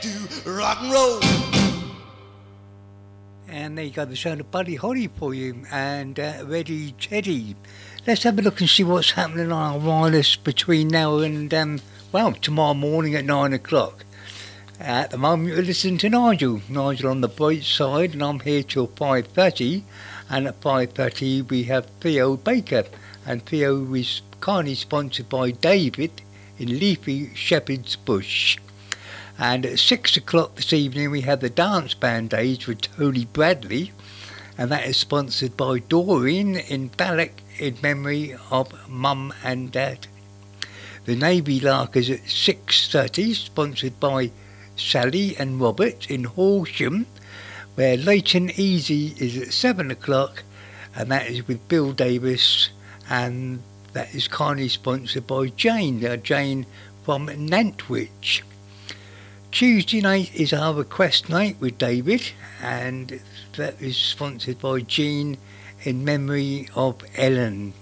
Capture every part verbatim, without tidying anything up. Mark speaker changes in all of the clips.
Speaker 1: Do rock and roll.
Speaker 2: And there you go, the sound of Buddy Holly for you, and uh, Ready Teddy. Let's have a look and see what's happening on our wireless between now and, um, well, tomorrow morning at nine o'clock. At the moment, you're listening to Nigel. Nigel on the bright side, and I'm here till five thirty. And at five thirty, we have Theo Baker. And Theo is kindly sponsored by David in Leafy Shepherd's Bush. And at six o'clock this evening we have the Dance Band Days with Tony Bradley, and that is sponsored by Doreen in Ballock in memory of Mum and Dad. The Navy Lark is at six thirty, sponsored by Sally and Robert in Horsham, where Leighton Easy is at seven o'clock, and that is with Bill Davis, and that is kindly sponsored by Jane, uh, Jane from Nantwich. Tuesday night is our request night with David, and that is sponsored by Jean in memory of Ellen.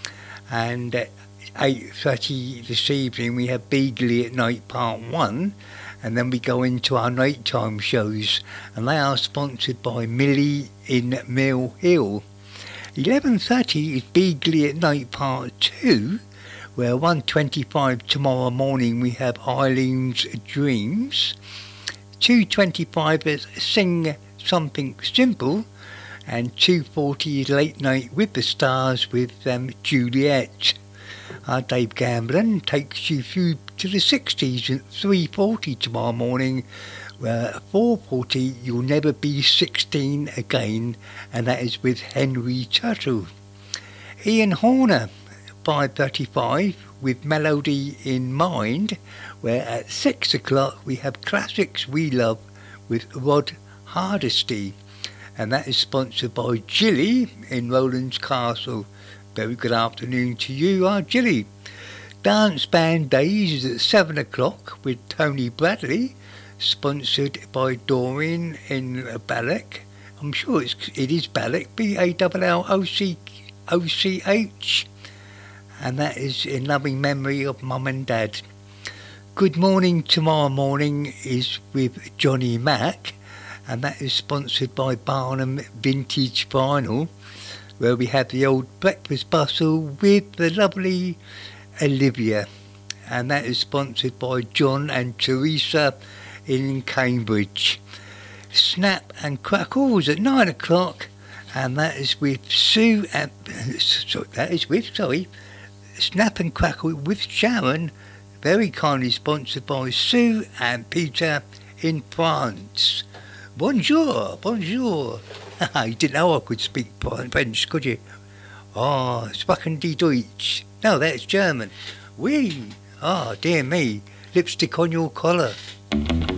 Speaker 2: And at eight thirty this evening we have Beagley at Night Part one, and then we go into our nighttime shows, and they are sponsored by Millie in Mill Hill. eleven thirty is Beagley at Night Part two, where one twenty-five tomorrow morning we have Eileen's Dreams. two twenty-five is Sing Something Simple, and two forty is Late Night with the Stars with um, Juliet. Our Dave Gamblin takes you through to the sixties at three forty tomorrow morning, where at four forty You'll Never Be sixteen Again, and that is with Henry Tuttle. Ian Horner, five thirty-five with Melody in Mind, where at six o'clock we have Classics We Love with Rod Hardesty, and that is sponsored by Gilly in Rowlands Castle. Very good afternoon to you, our Gilly. Dance Band Days is at seven o'clock with Tony Bradley, sponsored by Doreen in Ballock. I'm sure it's, it is Ballock, B A L L O C O C H. And that is in loving memory of Mum and Dad. Good Morning tomorrow morning is with Johnny Mack, and that is sponsored by Barnum Vintage Vinyl, where we have the old breakfast bustle with the lovely Olivia, and that is sponsored by John and Teresa in Cambridge. Snap and Crackles at nine o'clock, and that is with Sue and so that is with sorry. Snap and Crackle with Sharon, very kindly sponsored by Sue and Peter in France. Bonjour, bonjour. You didn't know I could speak French, could you? Oh, sprechen die Deutsch. No, that's German. Oui. Ah, oh, dear me. Lipstick on your collar.